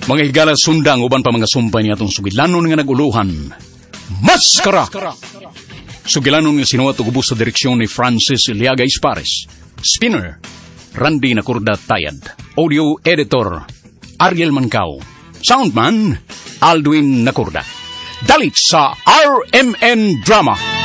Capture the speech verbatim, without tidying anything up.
Mga higala sundang uban pa mga sumpay niya itong sugilanon nga naguluhan. Maskara! Sugilanon nga sinuwat o gubos sa direksyon ni Francis Iliaga Ispares. Spinner, Randy Nakurda Tayad. Audio Editor, Ariel Mancao. Soundman, Aldwin Nakurda. Dalit sa R M N Drama.